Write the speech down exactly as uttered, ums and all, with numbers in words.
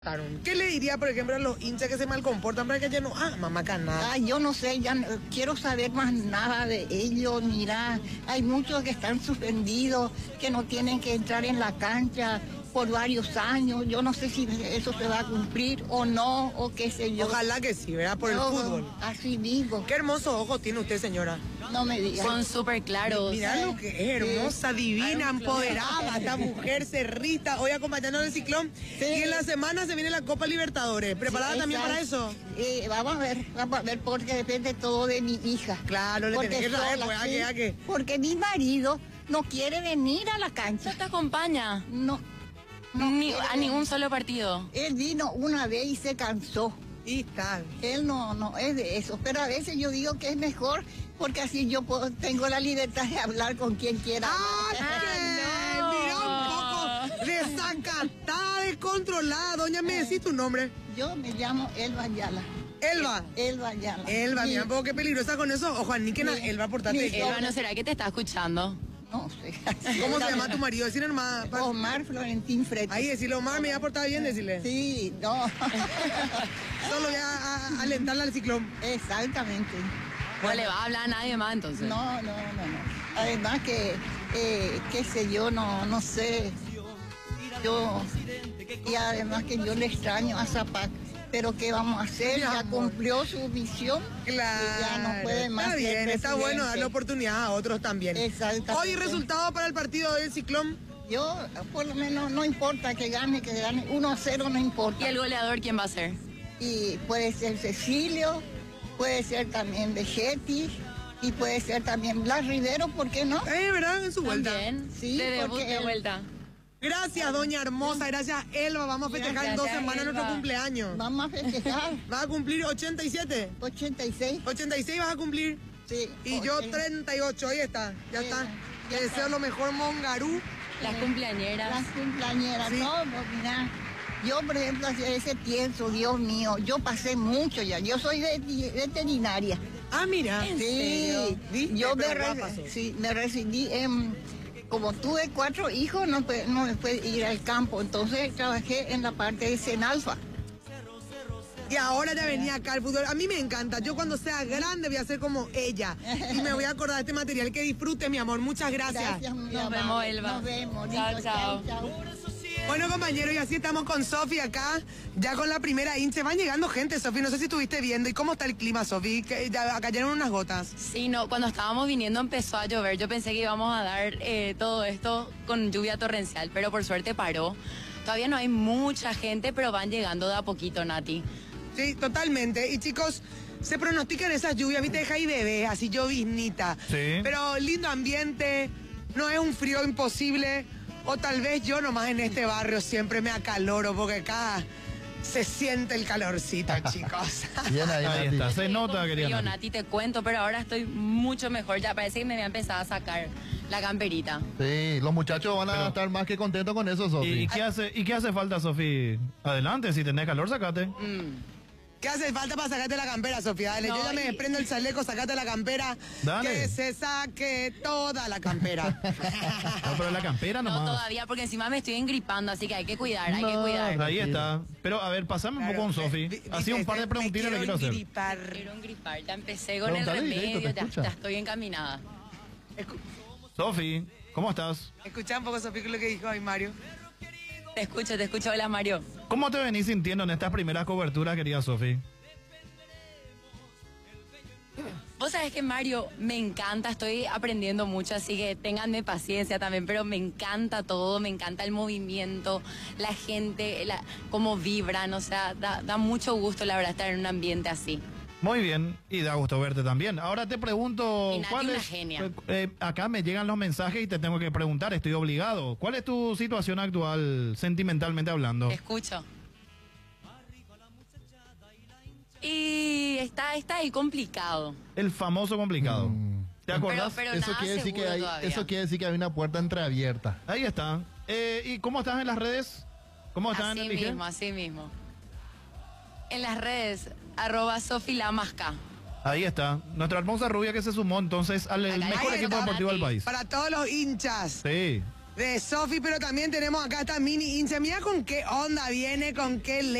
¿Qué le diría, por ejemplo, a los hinchas que se mal comportan para que ya no ah, mamá canal? Ah, yo no sé, ya no, quiero saber más nada de ellos, mira, hay muchos que están suspendidos, que no tienen que entrar en la cancha por varios años, yo no sé si eso se va a cumplir o no, o qué sé yo. Ojalá que sí, ¿verdad? Por el no, fútbol. Así digo. Qué hermosos ojos tiene usted, señora. No me digas. Son súper claros. Mirá lo que es, hermosa, sí. Divina, empoderada, esta mujer cerrita, hoy acompañando del Ciclón. Sí. Y en la semana se viene la Copa Libertadores. ¿Preparada sí, también para eso? Eh, vamos a ver, vamos a ver, porque depende todo de mi hija. Claro, le tenés que traer, pues, sí, ¿a qué? Porque mi marido no quiere venir a la cancha. ¿No te acompaña? No. No Ni, a ningún solo partido. Él vino una vez y se cansó. Y tal. Él no, no es de eso. Pero a veces yo digo que es mejor porque así yo puedo, tengo la libertad de hablar con quien quiera. ¡Ah, qué! No. Mira un poco desacatada, descontrolada. Doña, ¿me decís tu nombre? Yo me llamo Elba Ayala. Elba. Elba Ayala. Elba, mira un poco qué peligrosa con eso. Ojo, Níquena, Elba, portate. Elba, ¿no será que te está escuchando? No sé. ¿Cómo se llama tu marido? Decirle nomás. Omar Florentín Fretes. Ahí, decirle, Omar, me va a portar bien, decirle. Sí, no. Solo voy a, a alentarle al Ciclón. Exactamente. No bueno. le va a hablar a nadie más, entonces. No, no, no, no. Además que, eh, qué sé yo, no, no sé. Yo, y además que yo le extraño a Zapac. Pero ¿qué vamos a hacer? Mi ya amor. Cumplió su visión. Claro. Ya no puede más. Está bien, está bueno darle oportunidad a otros también. Exactamente. Hoy resultado para el partido del Ciclón. Yo, por lo menos, no importa que gane, que gane. uno a cero no importa. ¿Y el goleador quién va a ser? Y puede ser Cecilio, puede ser también Vegetti, y puede ser también Blas Rivero, ¿por qué no? Eh, ¿verdad? En su vuelta. También. Sí, de debut porque de él... vuelta. Gracias, doña hermosa, gracias, Elba. Vamos a festejar gracias, en dos semanas Elba. Nuestro cumpleaños. Vamos a festejar. ¿Vas a cumplir ochenta y siete? ochenta y seis. ochenta y seis vas a cumplir. Sí. Y okay. Yo treinta y ocho, ahí está, ya sí, está. Ya Te deseo está. Lo mejor, Mongarú. Las cumpleañeras. Las cumpleañeras, sí. No, mira. Yo, por ejemplo, a ese pienso, Dios mío, yo pasé mucho ya. Yo soy veterinaria. Ah, mira. ¿En sí. ¿Viste? Yo me, re sí, me recibí en... Como tuve cuatro hijos, no, no me pude ir al campo, entonces trabajé en la parte de Senalfa. Y ahora ya venía acá al fútbol. A mí me encanta. Yo cuando sea grande voy a ser como ella. Y me voy a acordar de este material. Que disfrute, mi amor. Muchas gracias. Gracias, mi Nos amor. vemos, Elba. Nos vemos. Chao, chao. chao. Bueno, compañeros, y así estamos con Sofi acá, ya con la primera hincha. Van llegando gente, Sofi, no sé si estuviste viendo. ¿Y cómo está el clima, Sofi? Ya cayeron unas gotas. Sí, no, cuando estábamos viniendo empezó a llover. Yo pensé que íbamos a dar eh, todo esto con lluvia torrencial, pero por suerte paró. Todavía no hay mucha gente, pero van llegando de a poquito, Nati. Sí, totalmente. Y chicos, se pronostican esas lluvias, viste, deja y bebé, así lloviznita. Sí. Pero lindo ambiente, no es un frío imposible. O tal vez yo nomás en este barrio siempre me acaloro, porque acá se siente el calorcito, chicos. Bien ahí, ahí está, se nota, querida Nati. Nati, te cuento, pero ahora estoy mucho mejor. Ya parece que me voy a empezar a sacar la camperita. Sí, los muchachos van a pero, estar más que contentos con eso, Sofi. ¿Y, y, qué hace, ¿Y qué hace falta, Sofi? Adelante, si tenés calor, sacate. Mm. ¿Qué hace falta para sacarte la campera, Sofía? Dale, no, yo ya me desprendo el chaleco, sacate la campera. Dale. Que se saque toda la campera. No, pero la campera nomás. No, todavía, porque encima me estoy engripando, así que hay que cuidar, hay no, que cuidar. Ahí está. Pero, a ver, pasame claro, un poco con Sofi. Así un par de preguntitas le quiero hacer. Engripar. Quiero engripar. Ya empecé con Preguntale el remedio, directo, ya, ya estoy encaminada. Escu Sofi, ¿cómo estás? Escuchá un poco, Sofi, lo que dijo hoy Mario. Te escucho, te escucho. Hola, Mario. ¿Cómo te venís sintiendo en estas primeras coberturas, querida Sofi? Vos sabés que, Mario, me encanta, estoy aprendiendo mucho, así que ténganme paciencia también, pero me encanta todo, me encanta el movimiento, la gente, la, cómo vibran, o sea, da, da mucho gusto, la verdad, estar en un ambiente así. Muy bien, y da gusto verte también. Ahora te pregunto, Nati, ¿cuál una es? Genia. Eh, acá me llegan los mensajes y te tengo que preguntar, estoy obligado. ¿Cuál es tu situación actual, sentimentalmente hablando? Te escucho. Y está, está ahí complicado. El famoso complicado. Mm. ¿Te acordás? Pero, pero eso, quiere decir que hay, eso quiere decir que hay una puerta entreabierta. Ahí está. Eh, ¿Y cómo estás en las redes? ¿Cómo estás así en el mismo, Ligue? Así mismo. En las redes, arroba Sofi Lamasca. Ahí está. Nuestra hermosa rubia que se sumó entonces al mejor equipo deportivo del país. Para todos los hinchas. Sí. de Sofi, pero también tenemos acá esta mini hincha. Mira con qué onda viene, con qué